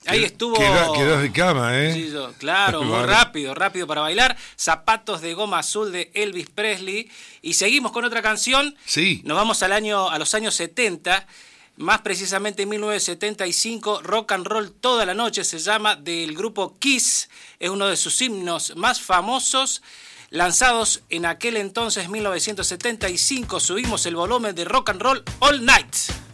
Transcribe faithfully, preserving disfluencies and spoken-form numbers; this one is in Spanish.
Ahí estuvo... Quedás quedá de cama, ¿eh? Sí, yo, claro, muy rápido, rápido para bailar. Zapatos de goma azul de Elvis Presley. Y seguimos con otra canción. Sí. Nos vamos al año, a los años setenta. Más precisamente en mil novecientos setenta y cinco. Rock and Roll Toda la Noche se llama, del grupo Kiss. Es uno de sus himnos más famosos. Lanzados en aquel entonces, mil novecientos setenta y cinco. Subimos el volumen de Rock and Roll All Night.